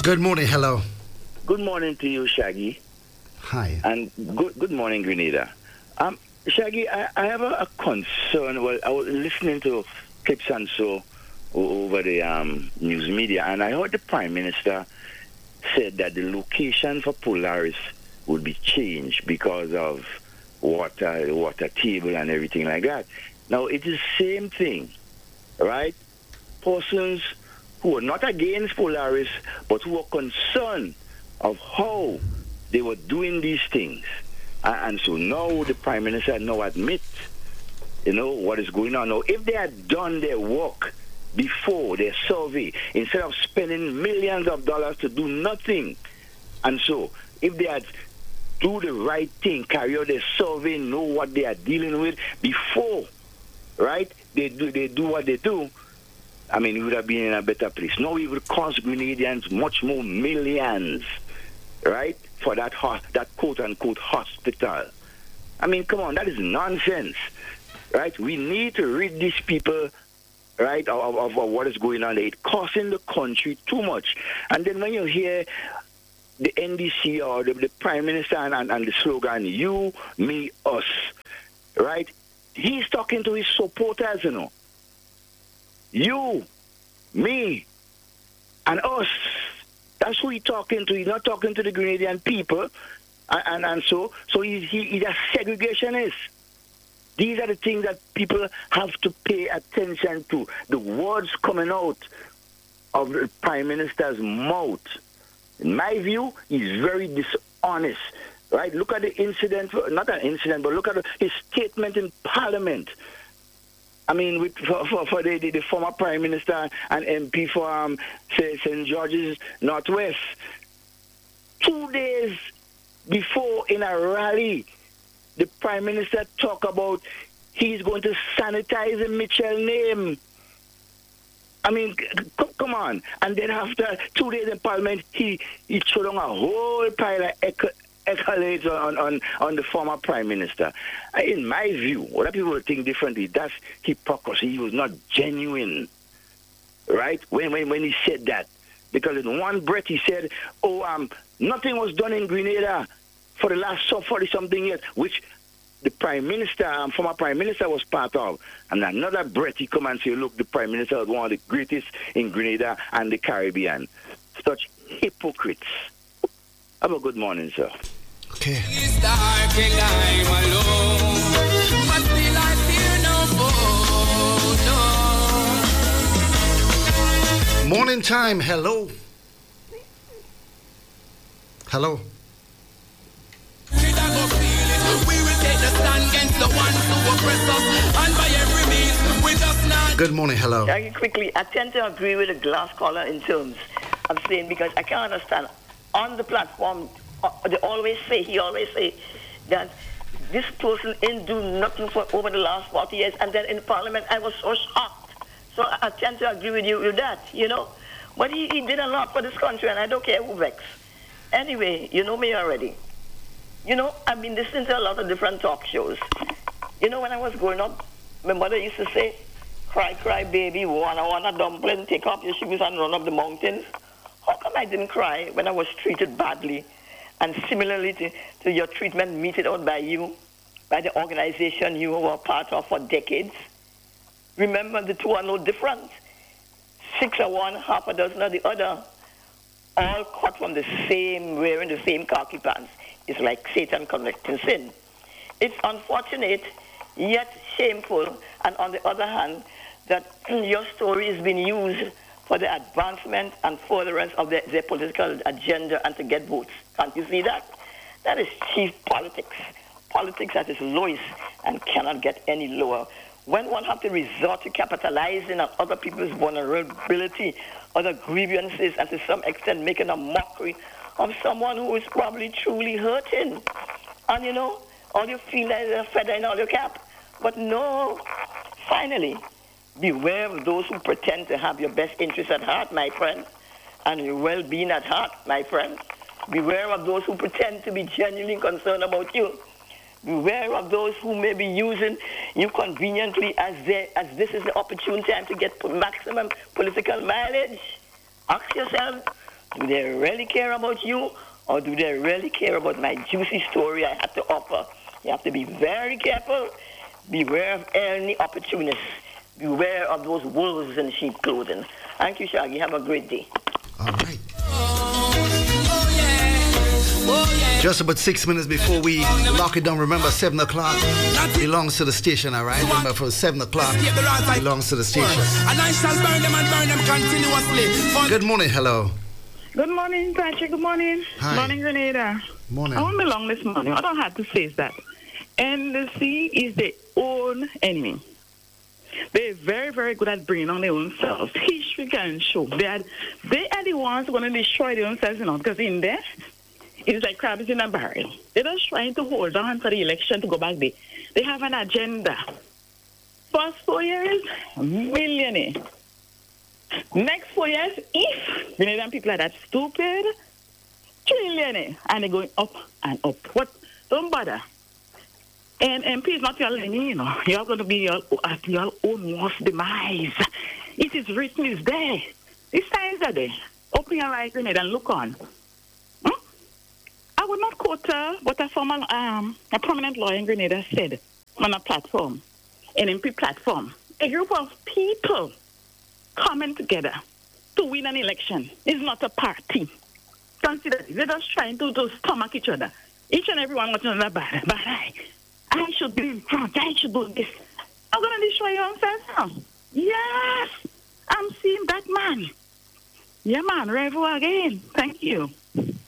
Good morning, hello. Good morning to you, Shaggy. Hi. And good morning, Grenada. Shaggy, I have a concern. Well, I was listening to clips and so over the news media, and I heard the Prime Minister said that the location for Polaris would be changed because of water table and everything like that. Now, it is the same thing, right? Persons who are not against Polaris, but who are concerned of how they were doing these things. And so now the Prime Minister now admits, what is going on. Now, if they had done their work before their survey, instead of spending millions of dollars to do nothing, and so if they had do the right thing, carry out their survey, know what they are dealing with before, right? They do what they do. I mean, we would have been in a better place. Now it would cost Grenadians much more millions, right, for that quote-unquote hospital. I mean, come on, that is nonsense, right? We need to rid these people, right, of what is going on. It's costing the country too much. And then when you hear the NDC or the Prime Minister and the slogan, you, me, us, right, he's talking to his supporters, You, me, and us. That's who he's talking to. He's not talking to the Grenadian people. And so he's a segregationist. These are the things that people have to pay attention to. The words coming out of the Prime Minister's mouth. In my view, he's very dishonest. Right? Look at the incident, not an incident, but look at his statement in Parliament. I mean, for the former Prime Minister and MP for St. George's Northwest. 2 days before, in a rally, the Prime Minister talked about he's going to sanitize the Mitchell name. I mean, come on. And then after 2 days in Parliament, he threw on a whole pile of accolades on the former Prime Minister. In my view, other people think differently. That's hypocrisy. He was not genuine, right? When he said that. Because in one breath he said, nothing was done in Grenada for the last 40-something years, which the Prime Minister, former Prime Minister was part of. And another breath he come and say, look, the Prime Minister was one of the greatest in Grenada and the Caribbean. Such hypocrites. Have a good morning, sir. Okay. Morning time, hello. Hello. We will take the stand against the ones who oppress us, and by every means, we just not. Good morning, hello. Very quickly, I tend to agree with the glass caller in terms of saying, because I can't understand. On the platform, he always say that this person didn't do nothing for over the last 40 years, and then in Parliament, I was so shocked. So I tend to agree with you with that, But he did a lot for this country, and I don't care who vexed. Anyway, you know me already. I've been listening to a lot of different talk shows. When I was growing up, my mother used to say, cry, cry, baby, wanna dumpling, take off your shoes and run up the mountains. How come I didn't cry when I was treated badly? And similarly to your treatment meted out by you, by the organization you were part of for decades. Remember, the two are no different. 6 are one, half a dozen are the other. All cut from the same, wearing the same khaki pants. It's like Satan convicting sin. It's unfortunate, yet shameful, and on the other hand, that your story is being used for the advancement and furtherance of their political agenda and to get votes. Can't you see that? That is cheap politics. Politics at its lowest and cannot get any lower. When one has to resort to capitalizing on other people's vulnerability, other grievances, and to some extent making a mockery of someone who is probably truly hurting. And all you feel like a feather in all your cap. But no, finally, beware of those who pretend to have your best interests at heart, my friend, and your well-being at heart, my friend. Beware of those who pretend to be genuinely concerned about you. Beware of those who may be using you conveniently as this is the opportune time to get maximum political mileage. Ask yourself, Do they really care about you, or do they really care about my juicy story I have to offer? You have to be very careful. Beware of any opportunists. Beware of those wolves in sheep clothing. Thank you, Shaggy. Have a great day. All right. Just about 6 minutes before we lock it down, remember 7 o'clock belongs to the station, all right? Remember, for 7 o'clock belongs to the station. And I shall burn them continuously. Good morning, hello. Good morning, Patrick. Good morning. Hi. Morning, Grenada. Morning. I won't be long this morning. I don't have to say that. NDC is their own enemy. They're very, very good at bringing on their own selves. History can show. They are the ones who are going to destroy their own selves, because in there, it's like crabs in a barrel. They're just trying to hold on for the election to go back there. They have an agenda. First 4 years, millionaire. Next 4 years, if Grenadian people are that stupid, trillionaire. And they're going up and up. What? Don't bother. And MP is not your enemy, you know. You're going to be at your own worst demise. It is written, it's there. These signs are there. Open your eyes, Grenada, and look on. I would not quote her, but a former, a prominent lawyer in Grenada said on a platform, an MP platform, a group of people coming together to win an election is not a party. Consider it. They're just trying to stomach each other. Each and every one wants another bad. But I should be in front. I should do this. I'm going to destroy your own self now. Yes, I'm seeing that man. Yeah, man. Revo again. Thank you.